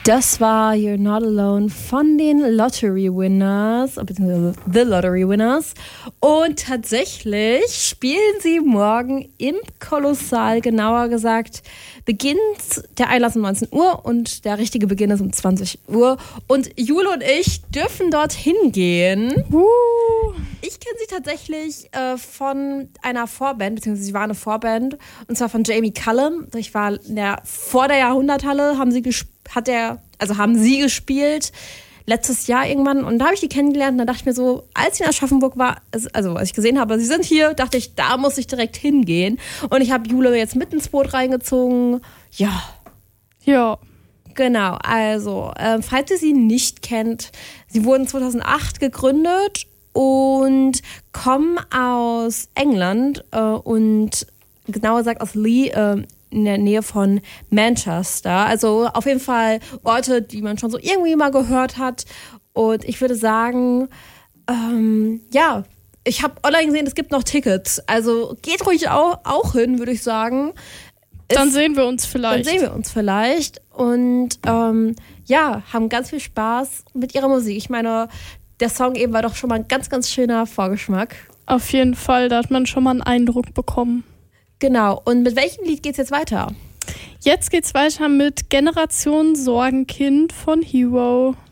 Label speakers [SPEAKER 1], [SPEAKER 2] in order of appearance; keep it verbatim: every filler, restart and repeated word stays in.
[SPEAKER 1] Das war You're Not Alone von den Lottery Winners, beziehungsweise The Lottery Winners. Und tatsächlich spielen sie morgen im Kolossal, genauer gesagt, beginnt der Einlass um neunzehn Uhr und der richtige Beginn ist um zwanzig Uhr. Und Jule und ich dürfen dorthin gehen.
[SPEAKER 2] Uh.
[SPEAKER 1] Ich kenne sie tatsächlich äh, von einer Vorband, beziehungsweise sie war eine Vorband, und zwar von Jamie Cullum. Ich war in der, vor der Jahrhunderthalle, haben sie gespielt. Hat er, also haben sie gespielt, letztes Jahr irgendwann. Und da habe ich die kennengelernt. Und da dachte ich mir so, als ich in Aschaffenburg war, also als ich gesehen habe, sie sind hier, dachte ich, da muss ich direkt hingehen. Und ich habe Jule jetzt mit ins Boot reingezogen. Ja.
[SPEAKER 2] Ja.
[SPEAKER 1] Genau, also, äh, falls ihr sie nicht kennt, sie wurden zweitausendacht gegründet und kommen aus England äh, und genauer gesagt aus Lee, äh, in der Nähe von Manchester. Also auf jeden Fall Orte, die man schon so irgendwie mal gehört hat. Und ich würde sagen, ähm, ja, ich habe online gesehen, es gibt noch Tickets. Also geht ruhig auch, auch hin, würde ich sagen.
[SPEAKER 2] Dann
[SPEAKER 1] Ist,
[SPEAKER 2] sehen wir uns vielleicht.
[SPEAKER 1] Dann sehen wir uns vielleicht. Und ähm, ja, haben ganz viel Spaß mit ihrer Musik. Ich meine, der Song eben war doch schon mal ein ganz, ganz schöner Vorgeschmack.
[SPEAKER 2] Auf jeden Fall, da hat man schon mal einen Eindruck bekommen.
[SPEAKER 1] Genau, und mit welchem Lied geht's jetzt weiter?
[SPEAKER 2] Jetzt geht's weiter mit Generation Sorgenkind von Hero.